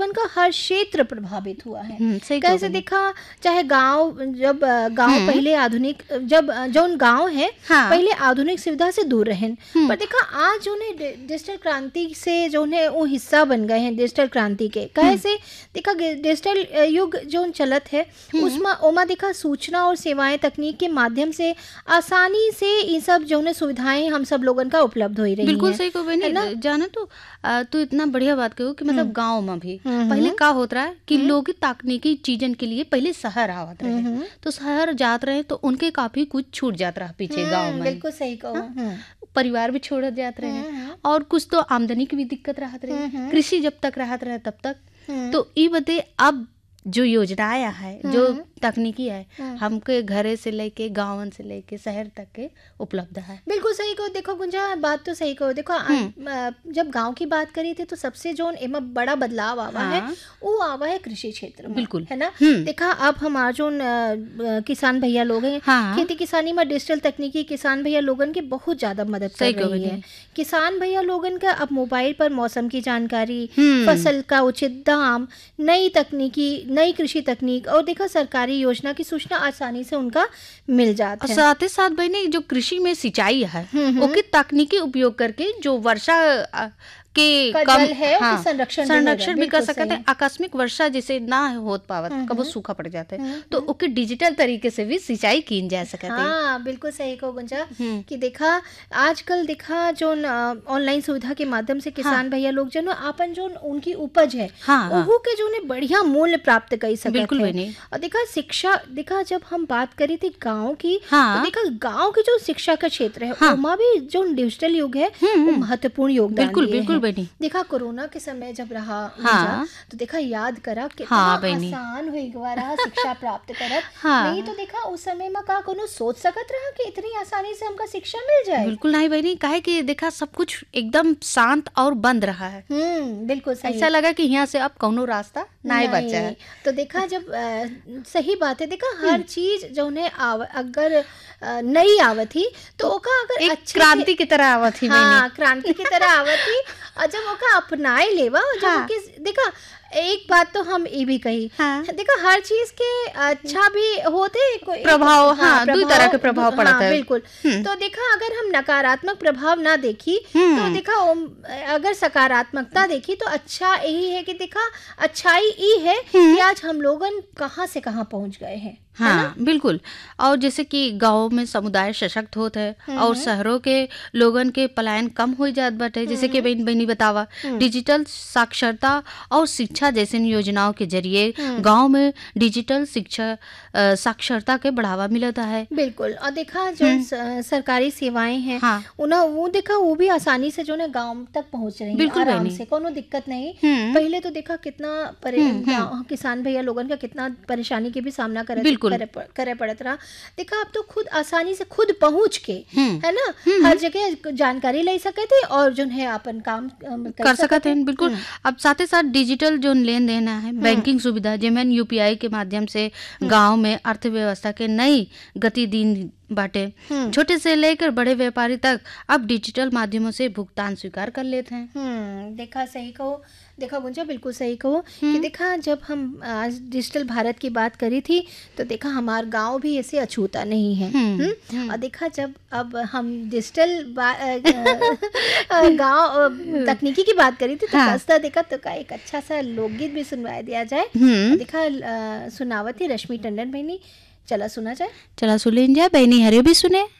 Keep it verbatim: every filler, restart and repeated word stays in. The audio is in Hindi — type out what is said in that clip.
लोगन का हर क्षेत्र प्रभावित हुआ है। हम्म, सही कैसे कहो बहनी। देखा, चाहे गांव, जब गांव पहले आधुनिक, जब जौन गांव है हाँ। पहले आधुनिक सुविधा से दूर रहन, हम्म। पर देखा आज जो ने डिजिटल क्रांति से जो ने वो हिस्सा बन गए हैं डिजिटल क्रांति के। कैसे देखा डिजिटल युग जो चलत है उसमें ओमा देखा सूचना और सेवाएं तकनीक के माध्यम से आसानी से ये सब जो ने सुविधाएं हम सब लोगन का उपलब्ध हो रही हैं। बिल्कुल सही कहो बहनी। जाना तो आ, तू इतना बढ़िया बात कहो कि मतलब गांव में भी पहले का होत रहा है कि लोग तकनीकी चीजन के लिए पहले शहर आवत रहे, तो शहर जात रहे तो उनके काफी कुछ छूट जात रहा पीछे गांव में। बिल्कुल सही कहो। परिवार भी छोड़ जाते रहे और कुछ तो आमदनी की भी दिक्कत रहत रहे, कृषि जब तक रहत रहे तब तक। तो ये बते अब जो योजना आया है, जो तकनीकी है, हमके घरे से लेके गांवन से लेके शहर तक के उपलब्ध है। बिल्कुल सही कहो। देखो गुंजा, बात तो सही कहो। देखो जब गांव की बात करी थी तो सबसे जो एमा बड़ा बदलाव आवा है वो आवा है कृषि क्षेत्र में। बिल्कुल है ना। देखा अब हमारा जो किसान भैया लोग हैं, खेती किसानी में डिजिटल तकनीकी किसान भैया लोगन की बहुत ज्यादा मदद कर रही है। किसान भैया लोगन का अब मोबाइल पर मौसम की जानकारी, फसल का उचित दाम, नई तकनीकी नई कृषि तकनीक और देखा सरकारी योजना की सूचना आसानी से उनका मिल जाता है। साथ ही साथ बहनी जो कृषि में सिंचाई है उसके तकनीकी उपयोग करके जो वर्षा के कम है, हाँ, संरक्षण संरक्षण भी कर सकते हैं। आकस्मिक वर्षा जैसे ना हो पावत, कब सूखा पड़ जाता है तो ओके डिजिटल तरीके से भी सिंचाई की जा सकती है। हाँ बिल्कुल सही कहो गुंजा कि देखा आजकल देखा जो ऑनलाइन सुविधा के माध्यम से किसान हाँ। भैया लोग जो अपन जो उनकी उपज है हाँ, वो के जो ने बढ़िया मूल्य प्राप्त कर सकते बिल्कुल हैं। और देखा शिक्षा, देखा जब हम बात करी थी गाँव की हाँ। तो देखा गाँव की जो शिक्षा का क्षेत्र है हाँ। वहाँ भी जो डिजिटल युग है वो महत्वपूर्ण योगदान बिल्कुल बिल्कुल। देखा कोरोना के समय जब रहा हाँ। तो देखा याद करा कितना हाँ, आसान हुई रहा शिक्षा प्राप्त करत हाँ। नहीं तो देखा उस समय में का कोनो सोच सकत रहा कि इतनी आसानी से हमका शिक्षा मिल जाए। बिल्कुल नहीं बहनी, काहे कि देखा सब कुछ एकदम शांत और बंद रहा है। हम्म बिल्कुल सही। ऐसा लगा कि यहाँ से अब कोनो रास्ता नहीं बचा है। तो देखा जब आ, सही बात है। देखा हर चीज जो ने अगर नई आवत थी तो ओका अगर एक क्रांति की तरह आवत थी। हाँ क्रांति की तरह आवत थी और जब ओका अपनाए लेवा जब हाँ। देखा एक बात तो हम ये भी कही हाँ। देखा हर चीज के अच्छा भी होते प्रभाव हाँ, हाँ दो तरह के प्रभाव पड़ता है। बिल्कुल। तो देखा अगर हम नकारात्मक प्रभाव ना देखी तो देखा अगर सकारात्मकता देखी तो अच्छा यही है कि देखा अच्छाई ये है कि आज हम लोगन कहाँ से कहाँ पहुंच गए हैं। हाँ बिल्कुल। और जैसे कि गाँव में समुदाय सशक्त होते है और शहरों के लोगन के पलायन कम हो जात बाटे। जैसे कि बहन बहनी बतावा डिजिटल साक्षरता और शिक्षा जैसे योजनाओं के जरिए गांव में डिजिटल शिक्षा साक्षरता के बढ़ावा मिलता है। बिल्कुल। और देखा जो सरकारी सेवाएं हैं हाँ। उन्हें वो देखा वो भी आसानी से जो है गांव तक पहुंच रही है आराम से, कोनो दिक्कत नहीं। पहले तो देखा कितना किसान भैया लोगन का कितना परेशानी के भी सामना करे करे, करे पड़त रहा। देखा अब तो खुद आसानी से खुद पहुंच के है ना हर जगह जानकारी ले सके थे और जो है अपन काम कर, कर सकते हैं। बिल्कुल। अब साथ ही साथ डिजिटल जो लेन देन है बैंकिंग सुविधा जेमन यूपीआई के माध्यम से गांव में अर्थव्यवस्था के नई गति दी बाटे। छोटे से लेकर बड़े व्यापारी तक अब डिजिटल माध्यमों से भुगतान स्वीकार कर लेते हैं। हम्म देखा सही कहो। देखा गुंजा बिल्कुल सही कहो कि देखा जब हम आज डिजिटल भारत की बात करी थी तो देखा हमारा गांव भी ऐसे अछूता नहीं है। हुँ? हुँ? और देखा जब अब हम डिजिटल गांव तकनीकी की बात करी थी तो हाँ। रास्ता देखा तो का एक अच्छा सा लोकगीत भी सुनवाया दिया जाए। देखा सुनावत थी रश्मि टंडन बहनी, चला सुना जाए। चला सुन जाए बहनी हरे भी सुने।